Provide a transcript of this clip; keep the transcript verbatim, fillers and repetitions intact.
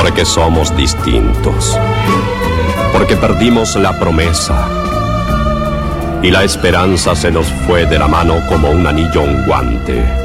Porque somos distintos. Porque perdimos la promesa. Y la esperanza se nos fue de la mano como un anillo a un guante.